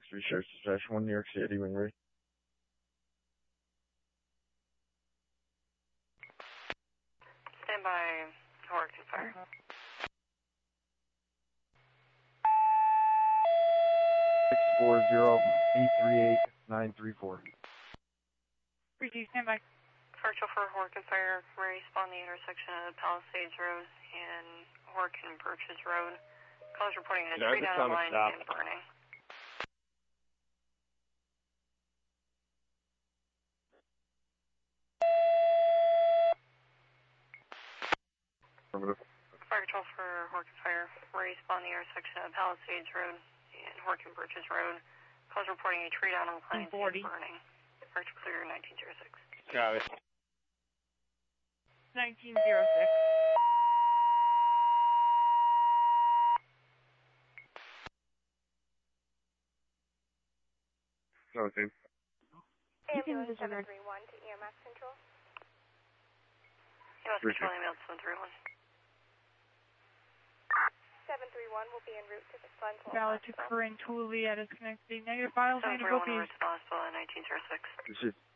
6-3 Sheriff's Dispatch 1, New York City, when ready. Stand by, Hork and Fire. 640-838-934. Reduce, stand by. Virtual for Hork and Fire, respond the intersection of Palisades Road and Hork and Birches Road. Callers reporting a tree down the line and burning. Fire control for Hork and Fire, respond the intersection of Palisades Road and Hork and Birches Road. Callers reporting a tree down on the line and burning. Virtual clear 1906. Got it. 1906. Okay. Ambulance 731 to EMS Control. EMS Control, ambulance 731. 731 will be en route to the Glenville. Valid to current Juliet is connected. Negative files, 731 en route to the hospital at 1906. This is